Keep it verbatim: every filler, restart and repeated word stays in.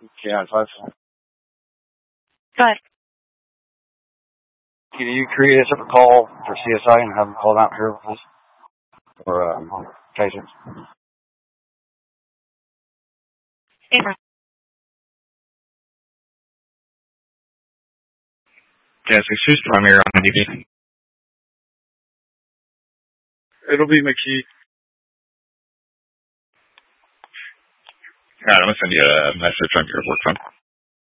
Yeah, five. Go ahead. Can you create a separate call for C S I and have them call out here, please? Or, um, Taser? Abraham. Yes, who's primary on duty? It'll be McKee. Alright, I'm gonna send you a message on your work phone.